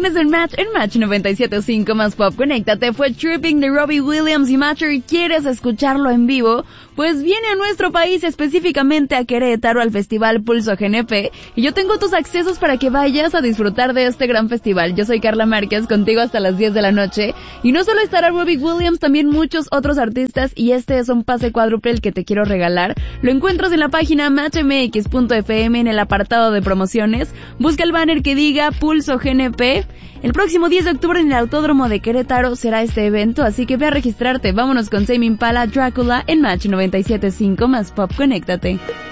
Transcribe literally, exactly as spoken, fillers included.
viernes en Match, en Match noventa y siete punto cinco más Pop. Conéctate, fue Tripping de Robbie Williams y Matcher. ¿Quieres escucharlo en vivo? Pues viene a nuestro país, específicamente a Querétaro, al Festival Pulso G N P, y yo tengo tus accesos para que vayas a disfrutar de este gran festival. Yo soy Carla Márquez, contigo hasta las diez de la noche, y no solo estará Robbie Williams, también muchos otros artistas, y este es un pase cuádruple el que te quiero regalar. Lo encuentras en la página match m x punto f m en el apartado de promociones. Busca el banner que diga Pulso G N P. El próximo diez de octubre en el Autódromo de Querétaro será este evento, así que ve a registrarte. Vámonos con Tame Impala, Drácula en Match noventa y siete punto cinco más Pop. Conéctate.